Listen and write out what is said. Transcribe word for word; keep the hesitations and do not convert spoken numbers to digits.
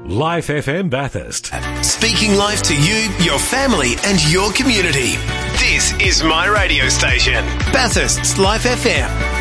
Life F M Bathurst. Speaking life to you, your family and your community. This is my radio station, Bathurst's Life F M.